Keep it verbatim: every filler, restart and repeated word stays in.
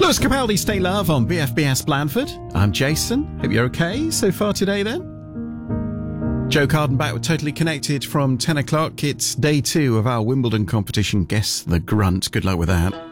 Lewis Capaldi, Stay Love on B F B S Blandford. I'm Jason. Hope you're okay so far today then. Joe Carden back with Totally Connected from ten o'clock. It's day two of our Wimbledon competition. Guess the Grunt. Good luck with that.